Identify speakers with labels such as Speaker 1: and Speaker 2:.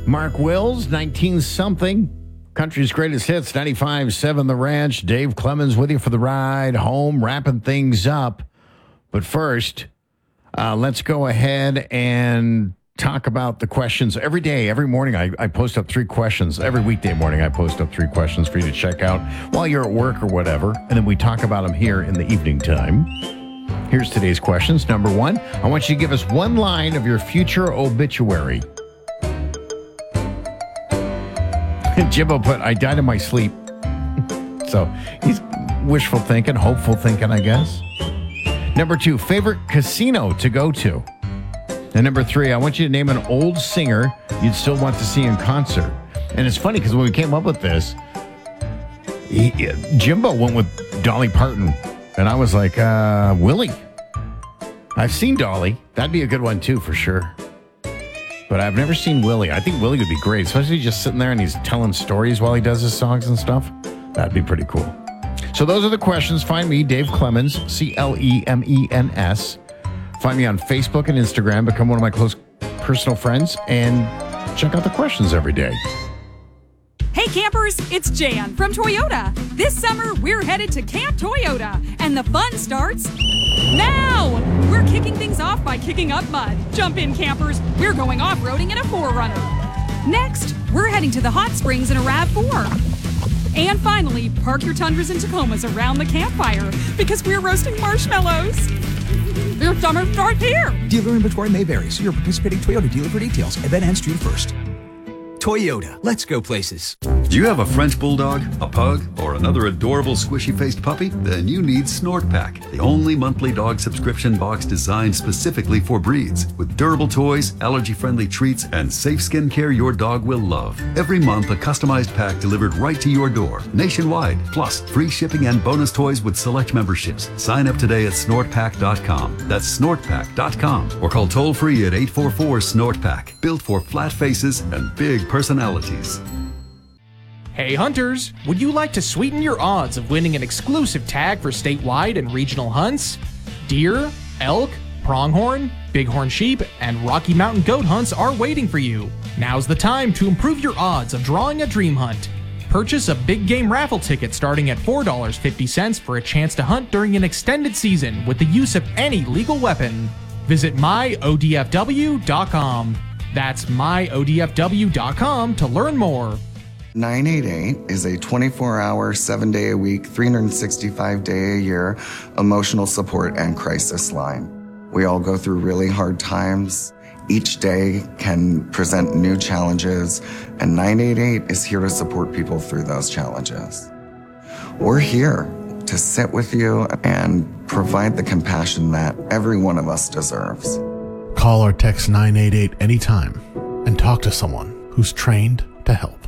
Speaker 1: Mark Wills, 19-something. Country's greatest hits, 95.7 The Ranch. Dave Clemens with you for the ride home, wrapping things up. But first, let's go ahead and talk about the questions. Every day, every morning, I post up 3 questions. Every weekday morning, I post up 3 questions for you to check out while you're at work or whatever. And then we talk about them here in the evening time. Here's today's questions. Number 1, I want you to give us one line of your future obituary. Jimbo put, I died in my sleep. So he's wishful thinking, hopeful thinking, I guess. Number 2, favorite casino to go to. And number 3, I want you to name an old singer you'd still want to see in concert. And it's funny because when we came up with this, Jimbo went with Dolly Parton. And I was like, Willie. I've seen Dolly. That'd be a good one too, for sure. But I've never seen Willie. I think Willie would be great, especially just sitting there and he's telling stories while he does his songs and stuff. That'd be pretty cool. So those are the questions. Find me, Dave Clemens, Clemens. Find me on Facebook and Instagram. Become one of my close personal friends and check out the questions every day.
Speaker 2: Hey campers, it's Jan from Toyota. This summer, we're headed to Camp Toyota, and the fun starts now! We're kicking things off by kicking up mud. Jump in, campers. We're going off-roading in a 4Runner. Next, we're heading to the hot springs in a RAV4. And finally, park your Tundras and Tacomas around the campfire because we're roasting marshmallows. Your summer starts here.
Speaker 3: Dealer inventory may vary. See your participating Toyota dealer for details. Event ends June 1st. Toyota, let's go places.
Speaker 4: Do you have a French Bulldog, a Pug, or another adorable squishy-faced puppy? Then you need Snort Pack, the only monthly dog subscription box designed specifically for breeds. With durable toys, allergy-friendly treats, and safe skincare your dog will love. Every month, a customized pack delivered right to your door, nationwide. Plus, free shipping and bonus toys with select memberships. Sign up today at snortpack.com. That's snortpack.com. Or call toll-free at 844-SNORT-PACK. Built for flat faces and big personalities.
Speaker 5: Hey hunters, would you like to sweeten your odds of winning an exclusive tag for statewide and regional hunts? Deer, elk, pronghorn, bighorn sheep, and Rocky Mountain goat hunts are waiting for you. Now's the time to improve your odds of drawing a dream hunt. Purchase a big game raffle ticket starting at $4.50 for a chance to hunt during an extended season with the use of any legal weapon. Visit myodfw.com. That's myodfw.com to learn more.
Speaker 6: 988 is a 24-hour, 7-day-a-week, 365-day-a-year emotional support and crisis line. We all go through really hard times. Each day can present new challenges, and 988 is here to support people through those challenges. We're here to sit with you and provide the compassion that every one of us deserves.
Speaker 7: Call or text 988 anytime and talk to someone who's trained to help.